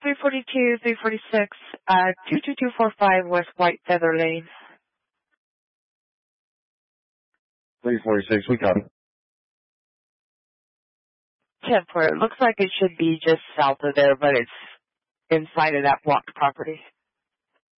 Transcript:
342, 346, 22245 West White Feather Lane. 346, we got it. 10 for it. Looks like it should be just south of there, but it's inside of that blocked property.